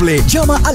inolvidable. Llama al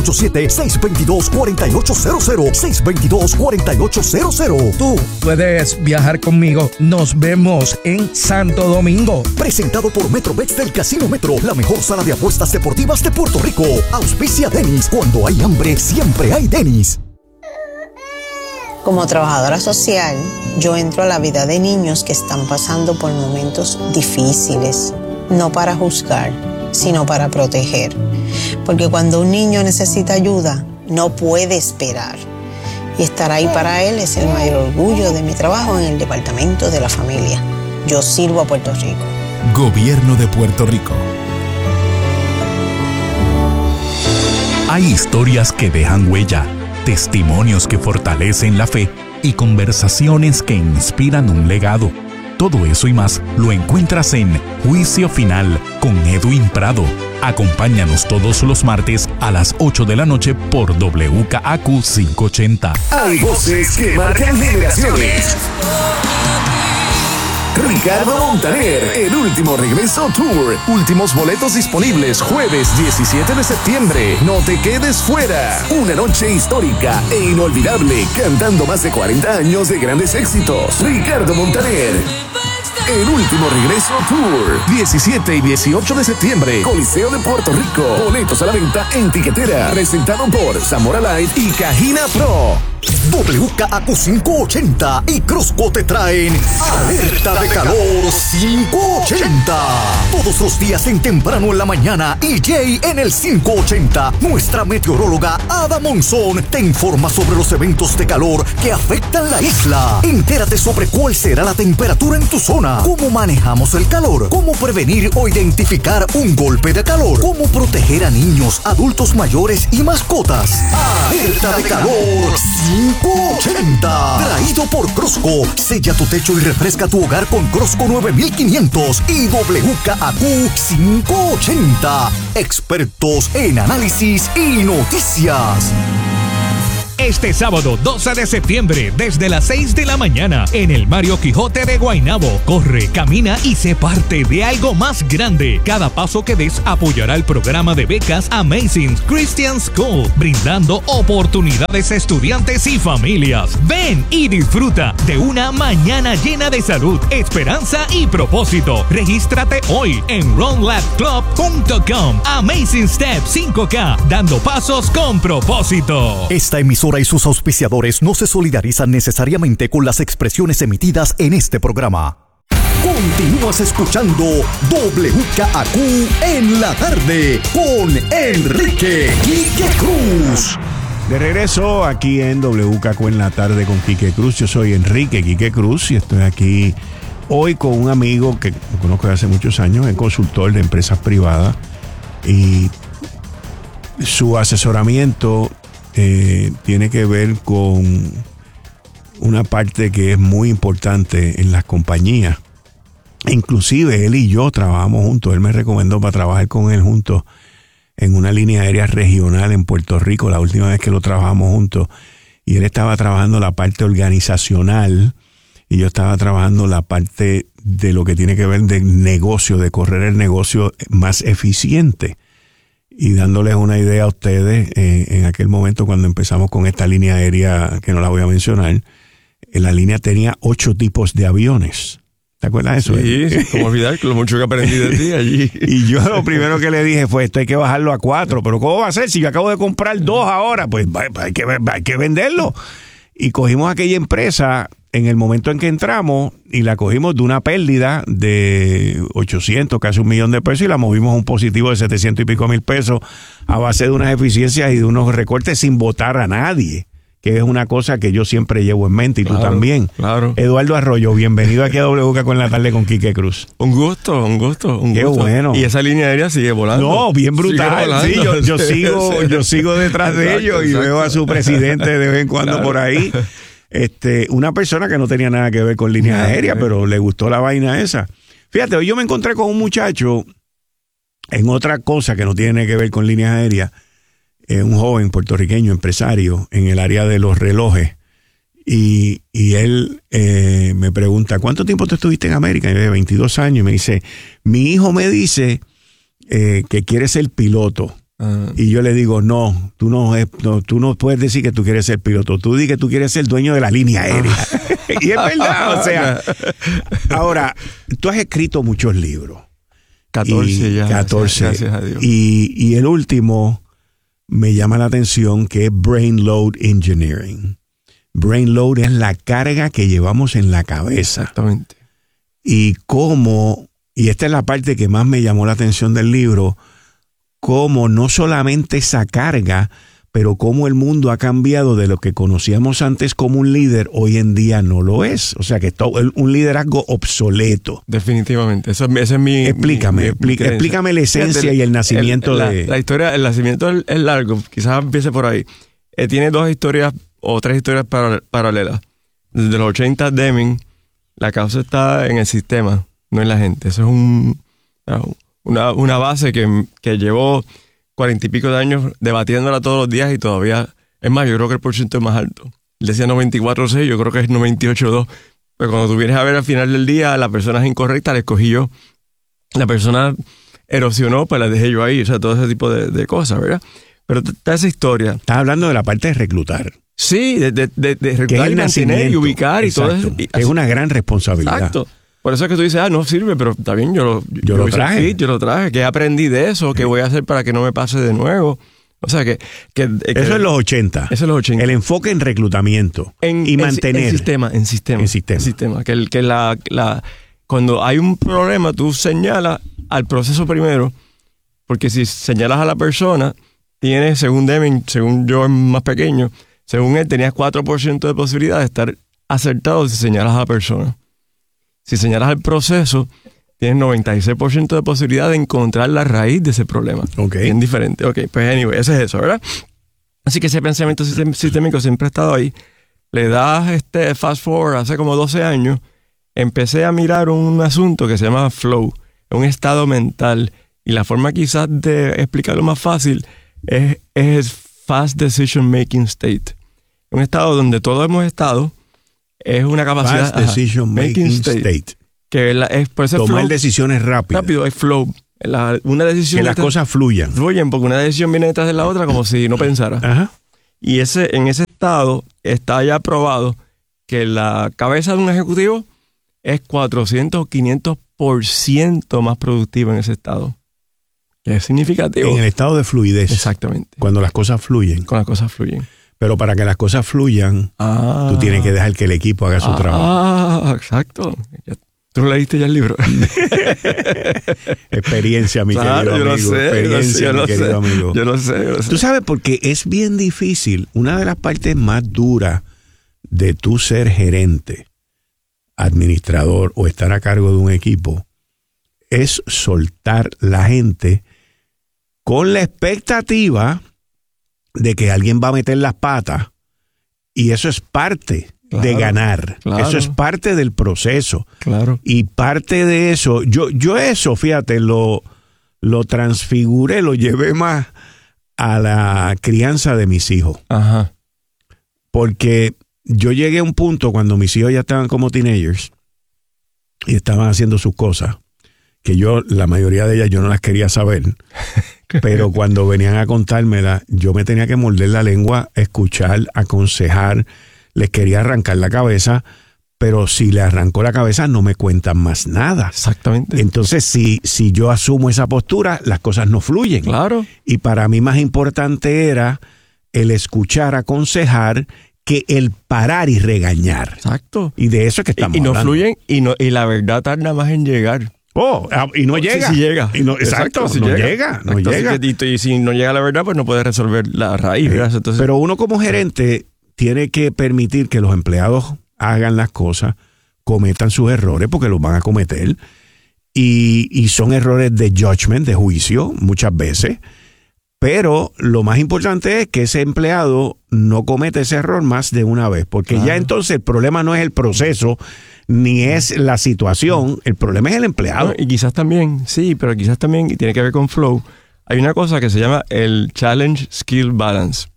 787-622-4800. 622-4800. Tú puedes viajar conmigo. Nos vemos en Santo Domingo. Presentado por Metrobet del Casino Metro, la mejor sala de apuestas deportivas de Puerto Rico. Auspicia Dennis. Cuando hay hambre, siempre hay Dennis. Como trabajadora social, yo entro a la vida de niños que están pasando por momentos difíciles, no para juzgar, sino para proteger. Porque cuando un niño necesita ayuda, no puede esperar. Y estar ahí para él es el mayor orgullo de mi trabajo en el Departamento de la Familia. Yo sirvo a Puerto Rico. Gobierno de Puerto Rico. Hay historias que dejan huella, testimonios que fortalecen la fe y conversaciones que inspiran un legado. Todo eso y más lo encuentras en Juicio Final con Edwin Prado. Acompáñanos todos los martes a las 8 de la noche por WKAQ 580. Hay voces que marcan generaciones. Ricardo Montaner, el último regreso tour. Últimos boletos disponibles jueves 17 de septiembre. No te quedes fuera. Una noche histórica e inolvidable, cantando más de 40 años de grandes éxitos. Ricardo Montaner, el último regreso tour. 17 y 18 de septiembre, Coliseo de Puerto Rico. Boletos a la venta en Tiquetera. Presentado por Zamora Light y Cajina Pro. WKAQ 580 y Crosco te traen Alerta de Calor 580. Todos los días en temprano en la mañana, EJ en el 580. Nuestra meteoróloga Ada Monzón te informa sobre los eventos de calor que afectan la isla. Entérate sobre cuál será la temperatura en tu zona, cómo manejamos el calor, cómo prevenir o identificar un golpe de calor, cómo proteger a niños, adultos mayores y mascotas. Alerta de Calor 580. Traído por Crosco. Sella tu techo y refresca tu hogar con Crosco 9500 y WKAQ 580. Expertos en análisis y noticias. Este sábado 12 de septiembre, desde las 6 de la mañana, en el Mario Quijote de Guaynabo. Corre, camina y sé parte de algo más grande. Cada paso que des apoyará el programa de becas Amazing Christian School, brindando oportunidades a estudiantes y familias. Ven y disfruta de una mañana llena de salud, esperanza y propósito. Regístrate hoy en runlabclub.com. Amazing Step 5K, dando pasos con propósito. Esta emisora y sus auspiciadores no se solidarizan necesariamente con las expresiones emitidas en este programa. Continúas escuchando WKAQ en la tarde con Enrique Quique Cruz. De regreso aquí en WKAQ en la tarde con Quique Cruz. Yo soy Enrique Quique Cruz y estoy aquí hoy con un amigo que lo conozco desde hace muchos años, es consultor de empresas privadas y su asesoramiento tiene que ver con una parte que es muy importante en las compañías. Inclusive él y yo trabajamos juntos. Él me recomendó para trabajar con él juntos en una línea aérea regional en Puerto Rico, la última vez que lo trabajamos juntos. Y él estaba trabajando la parte organizacional y yo estaba trabajando la parte de lo que tiene que ver de negocio, de correr el negocio más eficiente. Y dándoles una idea a ustedes, en aquel momento cuando empezamos con esta línea aérea, que no la voy a mencionar, la línea tenía 8 tipos de aviones. ¿Te acuerdas de eso? Sí, como olvidar que lo mucho que aprendí de ti allí. Y yo lo primero que le dije fue, esto hay que bajarlo a 4. ¿Pero cómo va a ser? Si yo acabo de comprar 2 ahora, pues hay que venderlo. Y cogimos aquella empresa en el momento en que entramos y la cogimos de una pérdida de 800, casi $1,000,000 y la movimos a un positivo de 700 y pico mil pesos a base de unas eficiencias y de unos recortes sin votar a nadie, que es una cosa que yo siempre llevo en mente y claro, tú también. Claro. Eduardo Arroyo, bienvenido aquí a WKAQ con la tarde con Quique Cruz. Un gusto. Qué bueno. Y esa línea aérea sigue volando. No, bien brutal. Sí, yo sigo detrás de ellos y veo a su presidente de vez en cuando por ahí. Una persona que no tenía nada que ver con líneas aéreas, pero le gustó la vaina esa. Fíjate, hoy yo me encontré con un muchacho en otra cosa que no tiene que ver con líneas aéreas, un joven puertorriqueño empresario en el área de los relojes, y él me pregunta, ¿cuánto tiempo tú estuviste en América? Y yo dije, 22 años, y me dice, mi hijo me dice que quiere ser piloto, Y yo le digo, no, tú no puedes decir que tú quieres ser piloto, tú di que tú quieres ser dueño de la línea aérea. Y es verdad, o sea. Ahora, tú has escrito muchos libros. 14 ya. 14. Gracias a Dios. Y el último me llama la atención, que es Brain Load Engineering. Brain Load es la carga que llevamos en la cabeza. Exactamente. Y esta es la parte que más me llamó la atención del libro, cómo no solamente esa carga, pero cómo el mundo ha cambiado de lo que conocíamos antes como un líder, hoy en día no lo es. O sea que es un liderazgo obsoleto. Definitivamente. Ese es mi... Explícame la esencia y el nacimiento de... La historia, el nacimiento es largo, quizás empiece por ahí. Tiene 2 historias o 3 historias paralelas. Desde los 80, Deming, la causa está en el sistema, no en la gente. Eso es una base que llevó 40 y pico de años debatiéndola todos los días y todavía, es más, yo creo que el porcentaje es más alto. Él decía 94.6, yo creo que es 98.2. Pero cuando tú vienes a ver al final del día, la persona es incorrecta, la escogí yo. La persona erosionó, pues la dejé yo ahí. O sea, todo ese tipo de cosas, ¿verdad? Pero está esa historia. Estás hablando de la parte de reclutar. Sí, de reclutar y mantener y ubicar y todo eso. Es una gran responsabilidad. Exacto. Por eso es que tú dices, no sirve, pero está bien, yo lo traje. Yo lo traje. ¿Qué aprendí de eso? ¿Qué voy a hacer para que no me pase de nuevo? O sea, que eso es los 80. Eso es los 80. El enfoque en reclutamiento y mantener. En sistema. Cuando hay un problema, tú señalas al proceso primero, porque si señalas a la persona, tienes, según Deming, según yo es más pequeño, según él tenías 4% de posibilidad de estar acertado si señalas a la persona. Si señalas el proceso, tienes 96% de posibilidad de encontrar la raíz de ese problema. Okay. Bien diferente. Ok, pues anyway, ese es eso, ¿verdad? Así que ese pensamiento sistémico siempre ha estado ahí. Le das fast forward hace como 12 años, empecé a mirar un asunto que se llama flow, un estado mental. Y la forma quizás de explicarlo más fácil es fast decision making state. Un estado donde todos hemos estado. Es una capacidad... Fast decision making state. Que es por ese tomar flow, decisiones rápidas. rápido, es flow. Una decisión... Que las cosas fluyan. Fluyen, porque una decisión viene detrás de la otra como si no pensara. Ajá. Y en ese estado está ya probado que la cabeza de un ejecutivo es 400 o 500% más productiva en ese estado. Que es significativo. En el estado de fluidez. Exactamente. Cuando las cosas fluyen. Cuando las cosas fluyen. Pero para que las cosas fluyan, tú tienes que dejar que el equipo haga su trabajo. Exacto. ¿Tú no leíste ya el libro? Experiencia, mi querido amigo. Experiencia, mi querido amigo. Yo lo sé. Tú sabes, porque es bien difícil. Una de las partes más duras de tú ser gerente, administrador o estar a cargo de un equipo es soltar la gente con la expectativa de que alguien va a meter las patas, y eso es parte de ganar. Claro. Eso es parte del proceso. Claro. Y parte de eso, yo eso, fíjate, lo transfiguré, lo llevé más a la crianza de mis hijos. Ajá. Porque yo llegué a un punto cuando mis hijos ya estaban como teenagers y estaban haciendo sus cosas, que la mayoría de ellas yo no las quería saber. Pero cuando venían a contármela, yo me tenía que morder la lengua, escuchar, aconsejar, les quería arrancar la cabeza, pero si le arrancó la cabeza no me cuentan más nada. Exactamente. Entonces, si yo asumo esa postura, las cosas no fluyen. Claro. Y para mí más importante era el escuchar, aconsejar, que el parar y regañar. Exacto. Y de eso es que estamos hablando. Y no fluyen, y la verdad tarda más en llegar. Y no llega. Sí llega. Exacto, si no llega. Y si no llega la verdad, pues no puede resolver la raíz. Entonces, pero uno como gerente tiene que permitir que los empleados hagan las cosas, cometan sus errores, porque los van a cometer. Y son errores de judgment, de juicio, muchas veces. Pero lo más importante es que ese empleado no cometa ese error más de una vez, porque ya entonces el problema no es el proceso, ni es la situación, el problema es el empleado. Y quizás también, y tiene que ver con flow. Hay una cosa que se llama el Challenge Skill Balance.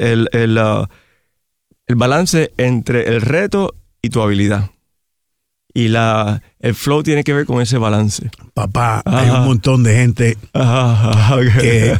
El balance entre el reto y tu habilidad. Y el flow tiene que ver con ese balance. Papá, hay un montón de gente que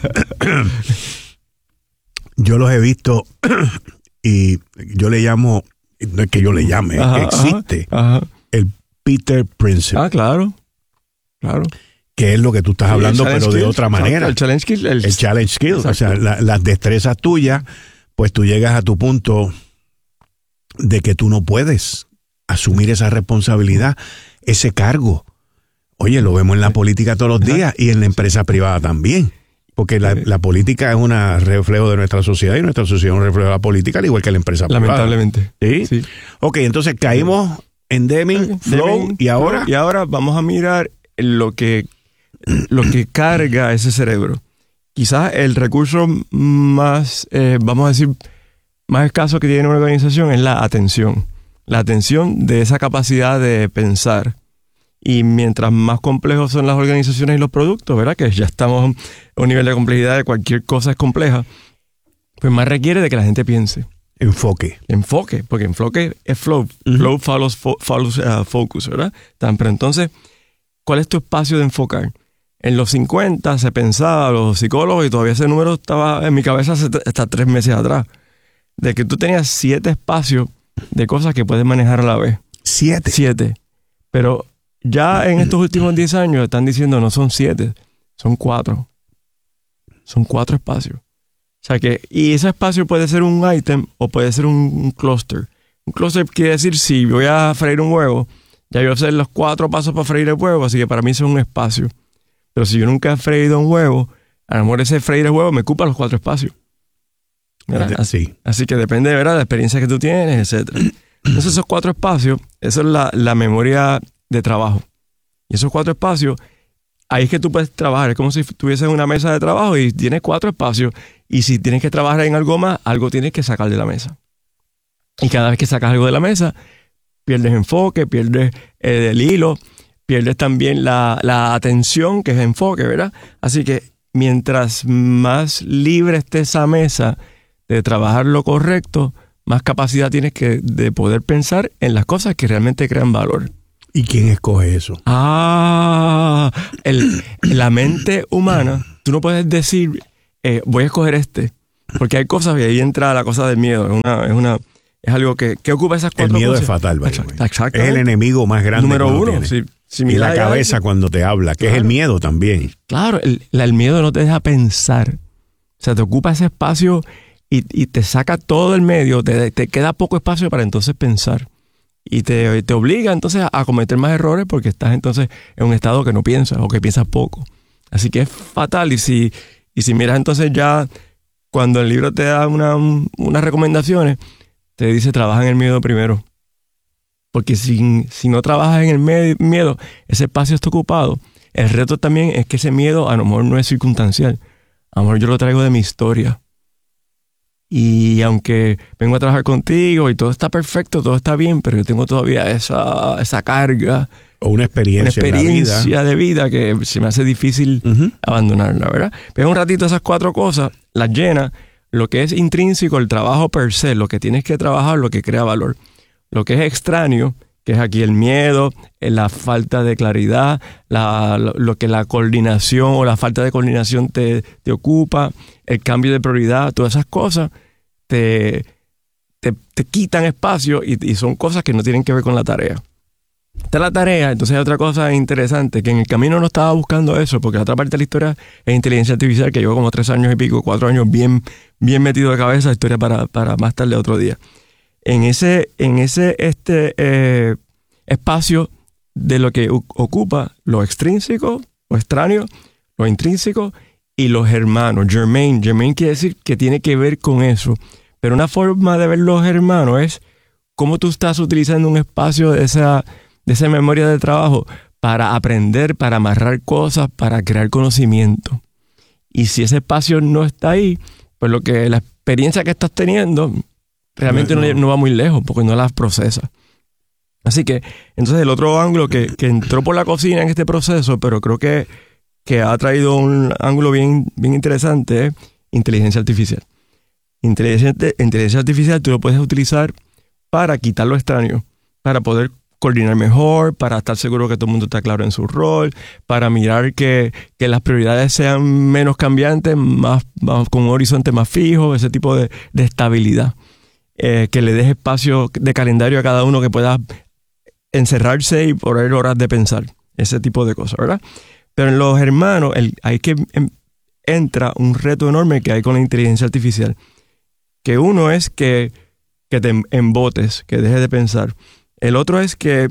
yo los he visto y yo le llamo, no es que yo le llame, existe el Peter Principle. Claro. Que es lo que tú estás hablando, pero de otra manera. El challenge skill. El challenge skill. Exacto. O sea, las destrezas tuyas, pues tú llegas a tu punto de que tú no puedes asumir esa responsabilidad, ese cargo. Oye, lo vemos en la política todos los días y en la empresa privada también. Porque la política es un reflejo de nuestra sociedad y nuestra sociedad es un reflejo de la política, al igual que la empresa privada. Lamentablemente. ¿Sí? Ok, entonces caímos en Deming, Flow, y ahora. Y ahora vamos a mirar lo que carga ese cerebro. Quizás el recurso más, vamos a decir, más escaso que tiene una organización es la atención. La atención de esa capacidad de pensar. Y mientras más complejos son las organizaciones y los productos, ¿verdad? Que ya estamos a un nivel de complejidad de cualquier cosa es compleja, pues más requiere de que la gente piense. Enfoque, porque enfoque es flow. Flow follows focus, ¿verdad? Pero entonces, ¿cuál es tu espacio de enfocar? En los 50 se pensaba, los psicólogos, y todavía ese número estaba en mi cabeza hasta 3 meses atrás, de que tú tenías 7 espacios de cosas que puedes manejar a la vez. 7. Pero ya en estos últimos 10 años están diciendo no son 7, son 4. Son 4 espacios. O sea que, y ese espacio puede ser un ítem o puede ser un cluster. Un cluster quiere decir, si voy a freír un huevo, ya yo voy a hacer los 4 pasos para freír el huevo, así que para mí eso es un espacio. Pero si yo nunca he freído un huevo, a lo mejor ese freír el huevo me ocupa los 4 espacios. Así que depende, ¿verdad?, de la experiencia que tú tienes, etc. Entonces esos 4 espacios, eso es la memoria de trabajo. Y esos 4 espacios, ahí es que tú puedes trabajar. Es como si tuvieses una mesa de trabajo y tienes 4 espacios. Y si tienes que trabajar en algo más, algo tienes que sacar de la mesa. Y cada vez que sacas algo de la mesa, pierdes enfoque, pierdes el hilo, pierdes también la atención, que es enfoque, ¿verdad? Así que mientras más libre esté esa mesa de trabajar lo correcto, más capacidad tienes de poder pensar en las cosas que realmente crean valor. ¿Y quién escoge eso? La mente humana, tú no puedes decir, voy a escoger porque hay cosas, y ahí entra la cosa del miedo. Es algo que ocupa esas 4 cosas. El miedo es fatal, Exacto. Es el enemigo más grande. Número 1. Y la cabeza cuando te habla, que es el miedo también. Claro, el miedo no te deja pensar. O sea, te ocupa ese espacio y te saca todo el medio, te queda poco espacio para entonces pensar. Y te obliga entonces a cometer más errores porque estás entonces en un estado que no piensas o que piensas poco. Así que es fatal. Y si miras entonces ya, cuando el libro te da unas recomendaciones, te dice trabaja en el miedo primero. Porque si no trabajas en el miedo, ese espacio está ocupado. El reto también es que ese miedo a lo mejor no es circunstancial. A lo mejor yo lo traigo de mi historia. Y aunque vengo a trabajar contigo y todo está perfecto, todo está bien, pero yo tengo todavía esa carga. O una experiencia de vida que se me hace difícil abandonarla, ¿verdad? Pero un ratito esas 4 cosas, las llenas, lo que es intrínseco, el trabajo per se, lo que tienes que trabajar, lo que crea valor. Lo que es extraño, que es aquí el miedo, la falta de claridad, lo que la coordinación o la falta de coordinación te ocupa, el cambio de prioridad, todas esas cosas te quitan espacio y son cosas que no tienen que ver con la tarea. Esta es la tarea. Entonces hay otra cosa interesante, que en el camino no estaba buscando eso, porque la otra parte de la historia es inteligencia artificial, que llevo como 3 años y pico, 4 años bien metido de cabeza, historia para más tarde otro día. En ese espacio de lo que ocupa lo extrínseco, lo extraño, lo intrínseco y los hermanos. Germain quiere decir que tiene que ver con eso. Pero una forma de ver los hermanos es cómo tú estás utilizando un espacio de esa memoria de trabajo para aprender, para amarrar cosas, para crear conocimiento. Y si ese espacio no está ahí, pues la experiencia que estás teniendo realmente no va muy lejos porque no las procesas. Así que, entonces el otro ángulo que entró por la cocina en este proceso, pero creo que ha traído un ángulo bien interesante, es inteligencia artificial. Inteligencia artificial tú lo puedes utilizar para quitar lo extraño, para poder coordinar mejor, para estar seguro que todo el mundo está claro en su rol, para mirar que las prioridades sean menos cambiantes, más con un horizonte más fijo, ese tipo de estabilidad. Que le deje espacio de calendario a cada uno que pueda encerrarse y poner horas de pensar. Ese tipo de cosas, ¿verdad? Pero en los hermanos hay que entra un reto enorme que hay con la inteligencia artificial. Que uno es que te embotes, que dejes de pensar. El otro es que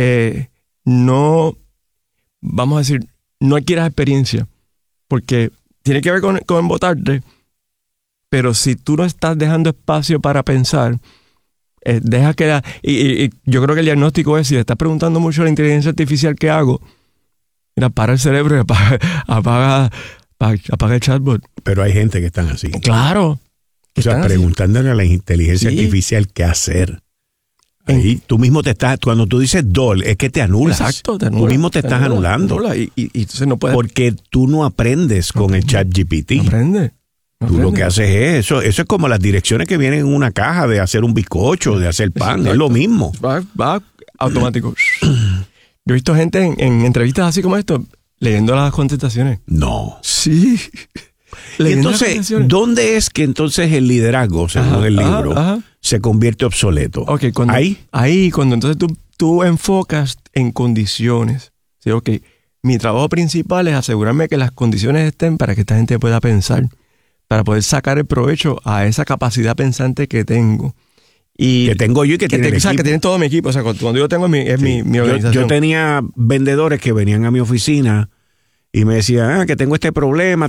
no, vamos a decir, no adquieras experiencia. Porque tiene que ver con embotarte. Pero si tú no estás dejando espacio para pensar, deja que... Y yo creo que el diagnóstico es, si le estás preguntando mucho a la inteligencia artificial, ¿qué hago? Mira, para el cerebro y apaga el chatbot. Pero hay gente que están así. Claro. O sea, preguntándole a la inteligencia artificial qué hacer. Ahí tú mismo te estás, cuando tú dices DOL, es que te anulas. Exacto, te anulas. Tú mismo te estás anulando. Y entonces no puedes. Porque tú no aprendes con el ChatGPT. No aprende. Tú lo que haces es eso. Eso es como las direcciones que vienen en una caja de hacer un bizcocho, de hacer pan. Es lo mismo. Va automático. Yo he visto gente en entrevistas así como esto, leyendo las contestaciones. No. Sí. Y entonces, ¿dónde es que entonces el liderazgo, según el libro, se convierte obsoleto? Okay, cuando entonces tú enfocas en condiciones. ¿Sí? Okay, mi trabajo principal es asegurarme que las condiciones estén para que esta gente pueda pensar, para poder sacar el provecho a esa capacidad pensante que tengo. Y que tengo yo y que tiene el equipo. Que tiene todo mi equipo. O sea, cuando yo tengo mi organización. Yo tenía vendedores que venían a mi oficina y me decían, que tengo este problema,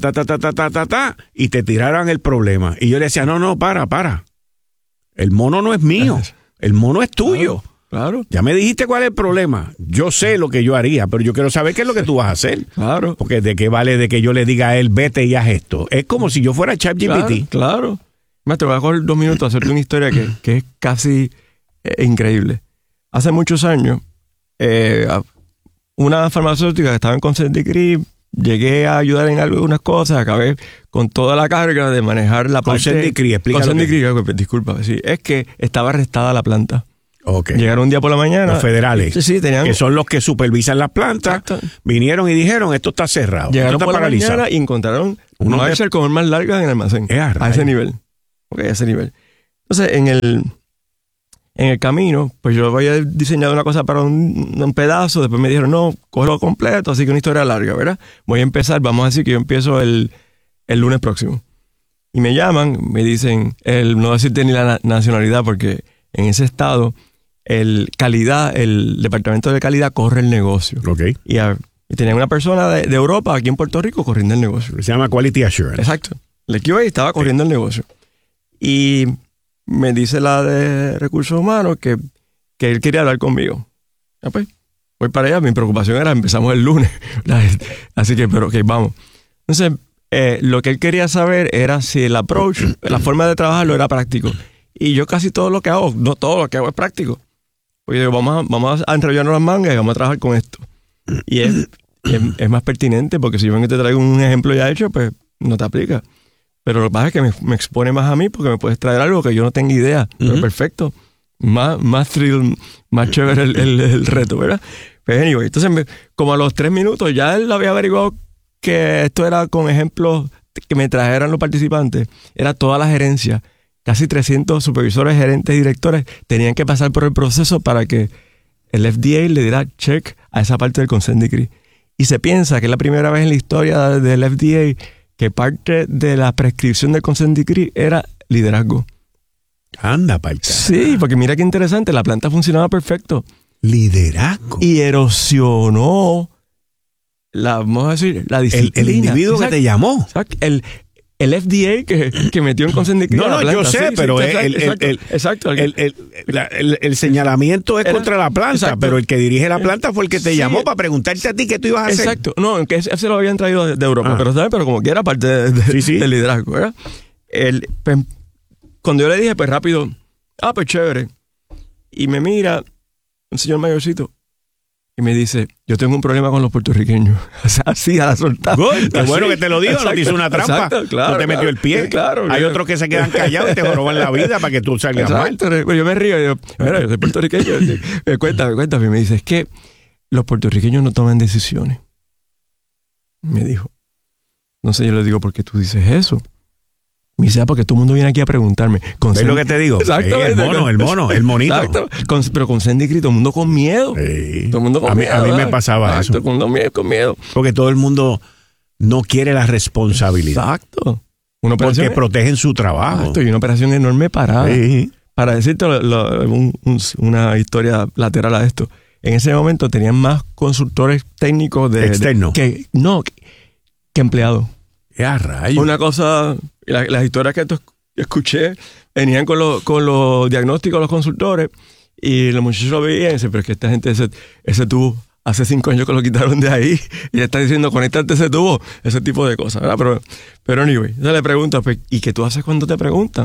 y te tiraran el problema. Y yo le decía, no, para. El mono no es mío, el mono es tuyo. Claro. Ya me dijiste cuál es el problema. Yo sé lo que yo haría, pero yo quiero saber qué es lo que tú vas a hacer. Claro. Porque de qué vale de que yo le diga a él, vete y haz esto. Es como si yo fuera ChatGPT. Claro. Te voy a coger 2 minutos a hacerte una historia que es casi increíble. Hace muchos años, una farmacéutica que estaba en Consent Decree, llegué a ayudar en algunas cosas, acabé con toda la carga de manejar la parte... Consent Decree, explícalo. Consent Decree, disculpa, sí. Es que estaba arrestada la planta. Okay. Llegaron un día por la mañana. Los federales. Sí, tenían... Que son los que supervisan las plantas. Exacto. Vinieron y dijeron, esto está cerrado. Llegaron esto está por paralizado. la mañana y encontraron una Excel con más larga en el almacén. A ese nivel. A ese nivel. Entonces, en el camino, pues yo había diseñado una cosa para un pedazo, después me dijeron, no, cógelo completo, así que una historia larga, ¿verdad? Voy a empezar, vamos a decir que yo empiezo el lunes próximo. Y me llaman, me dicen, no decirte ni la nacionalidad, porque en ese estado, el departamento de calidad corre el negocio. Okay. Y tenía una persona de Europa aquí en Puerto Rico corriendo el negocio. Se llama Quality Assurance. Exacto. El QA estaba corriendo el negocio. Y me dice la de Recursos Humanos que él quería hablar conmigo. Ya pues, voy para allá. Mi preocupación era, empezamos el lunes. Así que, pero ok, vamos. Entonces, lo que él quería saber era si el approach, la forma de trabajarlo era práctico. Y yo casi todo lo que hago, no todo lo que hago es práctico. Pues yo digo, vamos a enrollarnos las mangas y vamos a trabajar con esto. Y es más pertinente, porque si yo vengo y te traigo un ejemplo ya hecho, pues no te aplica. Pero lo que pasa es que me expone más a mí, porque me puedes traer algo que yo no tengo idea. Pero perfecto. Más thrill, más chévere el reto, ¿verdad? Pero anyway, entonces como a los 3 minutos ya él había averiguado que esto era con ejemplos que me trajeran los participantes. Era toda la gerencia. Casi 300 supervisores, gerentes y directores tenían que pasar por el proceso para que el FDA le diera check a esa parte del Consent Decree. Y se piensa que es la primera vez en la historia del FDA que parte de la prescripción del Consent Decree era liderazgo. Anda, palca. Sí, porque mira qué interesante, la planta funcionaba perfecto. Liderazgo. Y erosionó vamos a decir, la disciplina. El individuo que te llamó. Exacto. El FDA que metió en Consent Decree. No, yo sé, pero el señalamiento es contra la planta, pero el que dirige la planta fue el que te llamó para preguntarte a ti qué tú ibas a hacer. Exacto. No, que ese lo habían traído de Europa, pero como que era parte del liderazgo, ¿verdad? Pues, cuando yo le dije, pues rápido, pues chévere. Y me mira un señor mayorcito y me dice, yo tengo un problema con los puertorriqueños. O sea, así a la soltada. Qué bueno que te lo digo, no te hizo una trampa. Exacto, claro, no te metió el pie. Claro, hay otros que se quedan callados y te roban la vida para que tú salgas mal. Pero yo me río y digo, mira, yo soy puertorriqueño. Cuéntame. Me dice, es que los puertorriqueños no toman decisiones. Me dijo. No sé, yo le digo, ¿por qué tú dices eso? Me dice, porque todo el mundo viene aquí a preguntarme. ¿Ves lo que te digo? Exactamente. El monito. Exacto. Pero con Sandy Cri, todo el mundo con miedo. Sí. Todo el mundo con miedo. A mí me pasaba eso. Todo el mundo con miedo. Porque todo el mundo no quiere la responsabilidad. Exacto. Porque protegen su trabajo. Exacto. Y una operación enorme parada. Sí. Para decirte una historia lateral a esto. En ese momento tenían más consultores técnicos externos que empleados. ¡Qué rayo! Una cosa, las historias que escuché venían con los diagnósticos de los consultores y los muchachos lo veían y dicen, pero es que esta gente ese tubo hace 5 años que lo quitaron de ahí y ya está diciendo, conéctate ese tubo, ese tipo de cosas, ¿verdad? Pero anyway, yo le pregunto, pues, ¿y qué tú haces cuando te preguntan?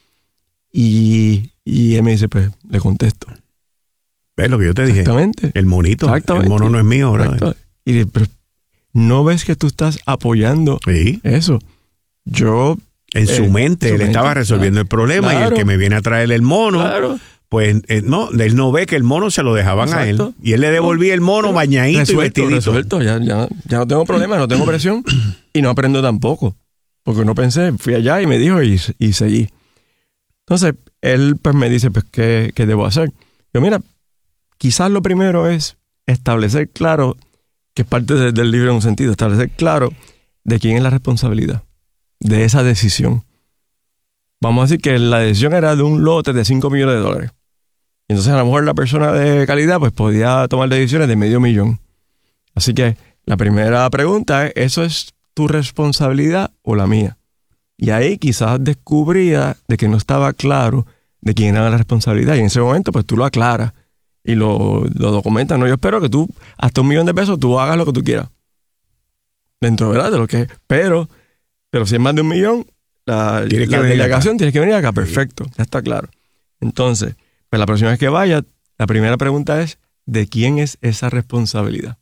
Y él me dice, pues, le contesto. ¿Ves lo que yo te dije? Exactamente. El monito. Exactamente. El mono no es mío, ¿verdad? Y pero ¿no ves que tú estás apoyando eso? Yo... En su mente, él estaba resolviendo el problema y el que me viene a traer el mono, pues no, él no ve que el mono se lo dejaban a él. Y él le devolvía el mono bañadito y vestidito. Resuelto, ya no tengo problema, no tengo presión y no aprendo tampoco. Porque no pensé, fui allá y me dijo y seguí. Entonces, él pues me dice, pues, ¿qué debo hacer? Yo, mira, quizás lo primero es establecer claro, que es parte del libro en un sentido, establecer claro de quién es la responsabilidad de esa decisión. Vamos a decir que la decisión era de un lote de $5 millones. Y entonces a lo mejor la persona de calidad pues podía tomar decisiones de $500,000. Así que la primera pregunta es, ¿eso es tu responsabilidad o la mía? Y ahí quizás descubría de que no estaba claro de quién era la responsabilidad. Y en ese momento pues tú lo aclaras y lo documentas. No, yo espero que tú, hasta $1 millón, tú hagas lo que tú quieras. Dentro, ¿verdad? De lo que es. Pero si es más de $1 millón, la delegación tiene que venir acá. Perfecto, ya está claro. Entonces, pues la próxima vez que vaya, la primera pregunta es, ¿de quién es esa responsabilidad?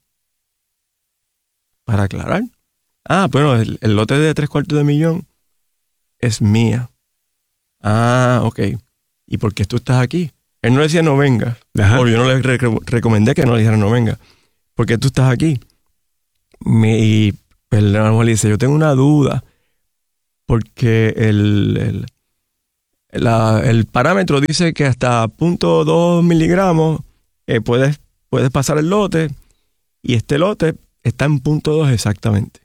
Para aclarar. Bueno, el lote de 3/4 millón es mía. Ok. ¿Y por qué tú estás aquí? Él no decía no venga. O yo no le recomendé que no le dijera no venga. ¿Por qué tú estás aquí? Y pues, a lo mejor le dice, yo tengo una duda. Porque el parámetro dice que hasta 0.2 miligramos puedes pasar el lote y este lote está en 0.2 exactamente.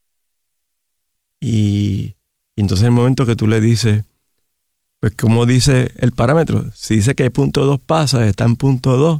Y entonces en el momento que tú le dices, pues como dice el parámetro, si dice que 0.2 pasa, está en 0.2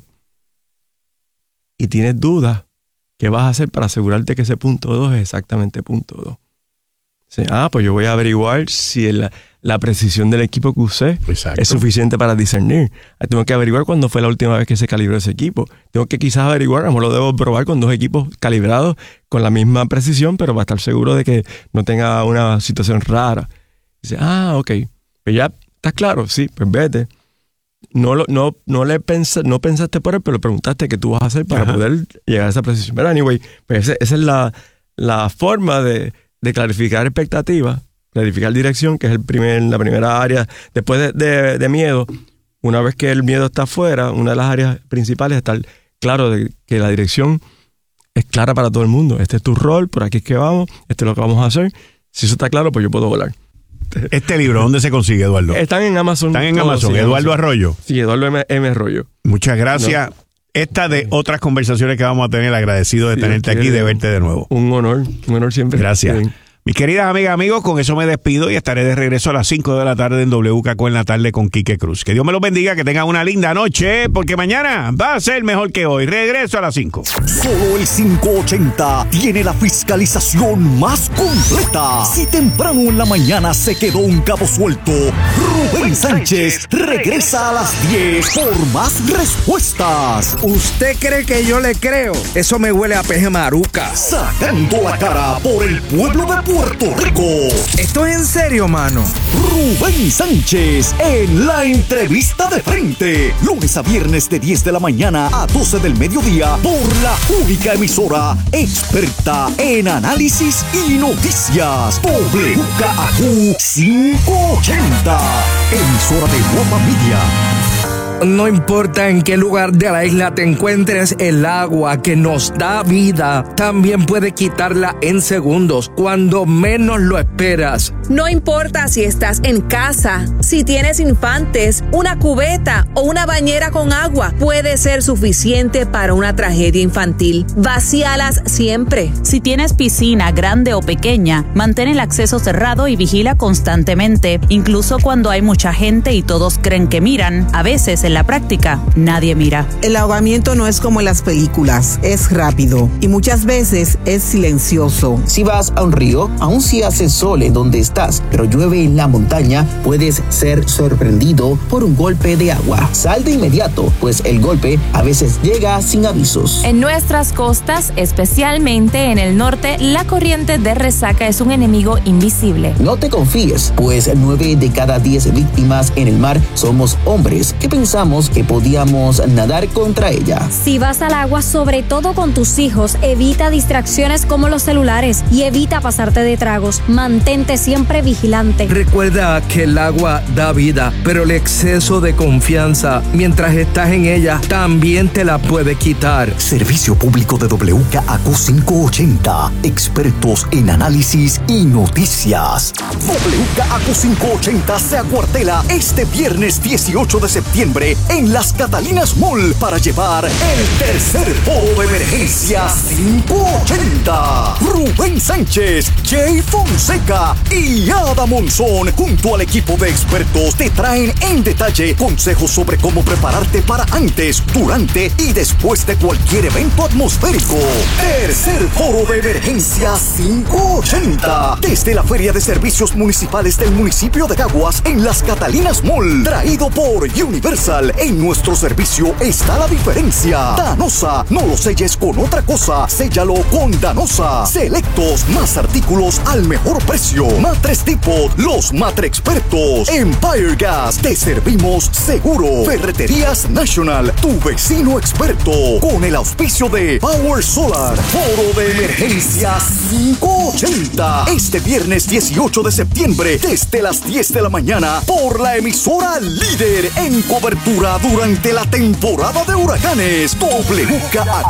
y tienes dudas, ¿qué vas a hacer para asegurarte que ese 0.2 es exactamente 0.2? Sí, pues yo voy a averiguar si la precisión del equipo que usé es suficiente para discernir. Tengo que averiguar cuándo fue la última vez que se calibró ese equipo. Tengo que quizás averiguar, a lo mejor lo debo probar con 2 equipos calibrados con la misma precisión, pero para estar seguro de que no tenga una situación rara. Dice, ok, pues ya estás claro, sí, pues vete. No pensaste por él, pero preguntaste qué tú vas a hacer para poder llegar a esa precisión. Pero anyway, pues esa es la forma de clarificar expectativas, clarificar dirección, que es la primera área. Después de miedo, una vez que el miedo está afuera, una de las áreas principales es estar claro de que la dirección es clara para todo el mundo. Este es tu rol, por aquí es que vamos, esto es lo que vamos a hacer. Si eso está claro, pues yo puedo volar. ¿Este libro dónde se consigue, Eduardo? Están en Amazon. Están en Amazon. Sí, Eduardo Arroyo. Sí, Eduardo M. Arroyo. Muchas gracias. Esta de otras conversaciones que vamos a tener, agradecido de tenerte aquí y de verte de nuevo. Un honor siempre. Gracias. Bien. Mis queridas amigas, amigos, con eso me despido y estaré de regreso a las 5 de la tarde en WKQ en la tarde con Quique Cruz. Que Dios me los bendiga, que tengan una linda noche, porque mañana va a ser mejor que hoy. Regreso a las 5. Solo el 580 tiene la fiscalización más completa. Si temprano en la mañana se quedó un cabo suelto, Rubén Sánchez regresa a las 10 por más respuestas. ¿Usted cree que yo le creo? Eso me huele a peje maruca. Sacando la cara por el pueblo de Puerto Puerto Rico. ¿Esto es en serio, mano? Rubén Sánchez en la entrevista de frente. Lunes a viernes de 10 de la mañana a 12 del mediodía por la única emisora experta en análisis y noticias. WKAQ 580. Emisora de Guapa Media. No importa en qué lugar de la isla te encuentres, el agua que nos da vida también puede quitarla en segundos, cuando menos lo esperas. No importa si estás en casa, si tienes infantes, una cubeta o una bañera con agua, puede ser suficiente para una tragedia infantil. Vacíalas siempre. Si tienes piscina grande o pequeña, mantén el acceso cerrado y vigila constantemente, incluso cuando hay mucha gente y todos creen que miran. A veces en la práctica, nadie mira. El ahogamiento no es como en las películas, es rápido y muchas veces es silencioso. Si vas a un río, aun si hace sol en donde estás, pero llueve en la montaña, puedes ser sorprendido por un golpe de agua. Sal de inmediato, pues el golpe a veces llega sin avisos. En nuestras costas, especialmente en el norte, la corriente de resaca es un enemigo invisible. No te confíes, pues 9 de cada 10 víctimas en el mar somos hombres que pensamos que podíamos nadar contra ella. Si vas al agua, sobre todo con tus hijos, evita distracciones como los celulares y evita pasarte de tragos. Mantente siempre vigilante. Recuerda que el agua da vida, pero el exceso de confianza mientras estás en ella también te la puede quitar. Servicio público de WKAQ 580. Expertos en análisis y noticias. WKAQ 580 se acuartela este viernes 18 de septiembre en Las Catalinas Mall para llevar el tercer foro de emergencia 580. Rubén Sánchez, Jay Fonseca y Ada Monzón junto al equipo de expertos te traen en detalle consejos sobre cómo prepararte para antes, durante y después de cualquier evento atmosférico. Tercer foro de emergencia 580 desde la Feria de Servicios Municipales del municipio de Caguas en Las Catalinas Mall, traído por Universal. En nuestro servicio está la diferencia. Danosa, no lo selles con otra cosa, séllalo con Danosa. Selectos, más artículos al mejor precio. Matres Depot, los matre expertos. Empire Gas, te servimos seguro. Ferreterías National, tu vecino experto. Con el auspicio de Power Solar. Foro de emergencia 580. Este viernes 18 de septiembre, desde las 10 de la mañana, por la emisora líder en cobertura durante la temporada de huracanes. WKAQ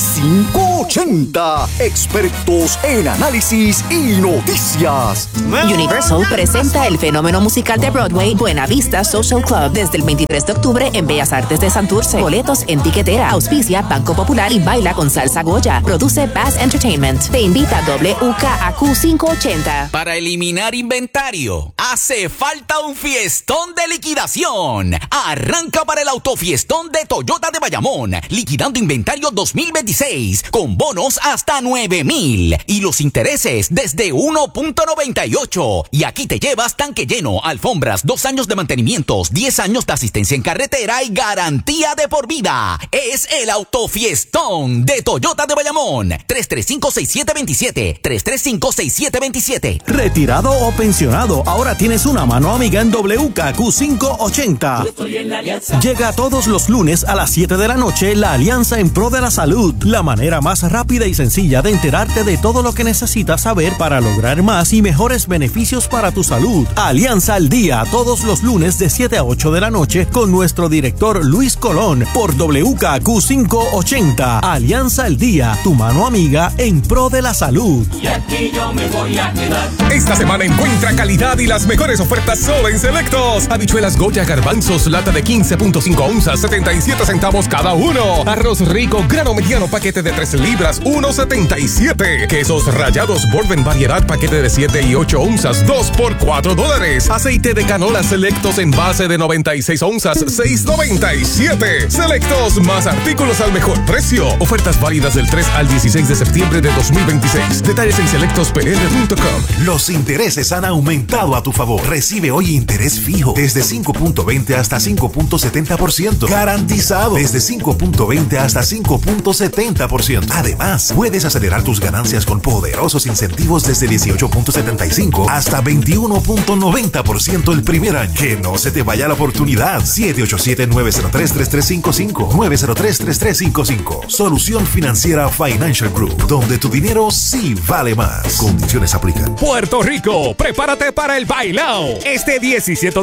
580. Expertos en análisis y noticias. Universal presenta el fenómeno musical de Broadway Buena Vista Social Club desde el 23 de octubre en Bellas Artes de Santurce. Boletos en tiquetera. Auspicia Banco Popular y baila con Salsa Goya. Produce Bass Entertainment. Te invita WKAQ 580. Para eliminar inventario, hace falta un fiestón de liquidación. Arranca para el autofiestón de Toyota de Bayamón, liquidando inventario 2026, con bonos hasta 9,000 y los intereses desde 1.98. Y aquí te llevas tanque lleno, alfombras, 2 años de mantenimientos, 10 años de asistencia en carretera y garantía de por vida. Es el autofiestón de Toyota de Bayamón. 335-6727, 335-6727. Retirado o pensionado, ahora tienes una mano amiga en WKAQ 580. Llega todos los lunes a las 7 de la noche la Alianza en Pro de la Salud, la manera más rápida y sencilla de enterarte de todo lo que necesitas saber para lograr más y mejores beneficios para tu salud. Alianza al Día, todos los lunes de 7 a 8 de la noche con nuestro director Luis Colón por WKAQ 580. Alianza al Día, tu mano amiga en pro de la salud. Y aquí yo me voy a quedar. Esta semana encuentra calidad y las mejores ofertas solo en Selectos. Habichuelas Goya garbanzos, lata de 15.5 onzas, 77 centavos cada uno. Arroz rico, grano mediano, paquete de 3 libras, 1.77. Quesos rallados Bourbon variedad, paquete de 7 y 8 onzas, 2 por $4. Aceite de canola Selectos en base de 96 onzas, $6.97. Selectos más artículos al mejor precio. Ofertas válidas del 3 al 16 de septiembre de 2026. Detalles en selectospr.com. Los intereses han aumentado a tu favor. Recibe hoy interés fijo desde 5.20 hasta 5.70%. Garantizado desde 5.20 hasta 5.70%. Además, puedes acelerar tus ganancias con poderosos incentivos desde 18.75 hasta 21.90% el primer año. Que no se te vaya la oportunidad. 787-903-3355. 903-3355. Solución Financiera Financial Group, donde tu dinero sí vale más. Condiciones aplican. Puerto Rico, prepárate para el bailao. Este 17